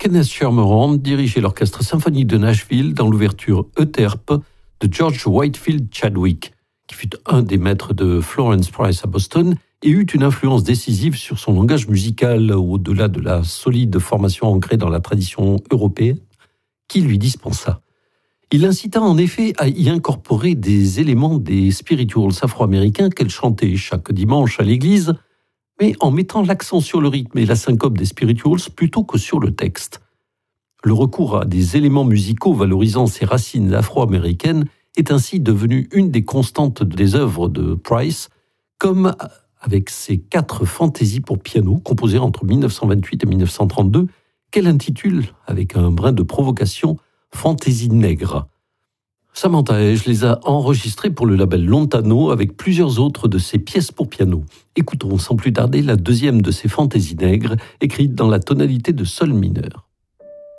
Kenneth Shermerand dirigeait l'orchestre symphonique de Nashville dans l'ouverture Euterpe de George Whitefield Chadwick, qui fut un des maîtres de Florence Price à Boston et eut une influence décisive sur son langage musical au-delà de la solide formation ancrée dans la tradition européenne qui lui dispensa. Il incita en effet à y incorporer des éléments des spirituals afro-américains qu'elle chantait chaque dimanche à l'église, mais en mettant l'accent sur le rythme et la syncope des spirituals plutôt que sur le texte. Le recours à des éléments musicaux valorisant ses racines afro-américaines est ainsi devenu une des constantes des œuvres de Price, comme avec ses 4 fantaisies pour piano composées entre 1928 et 1932, qu'elle intitule, avec un brin de provocation, Fantaisie nègre. Samantha Hege les a enregistrées pour le label Lontano avec plusieurs autres de ses pièces pour piano. Écoutons sans plus tarder la deuxième de ces fantaisies nègres, écrite dans la tonalité de sol mineur.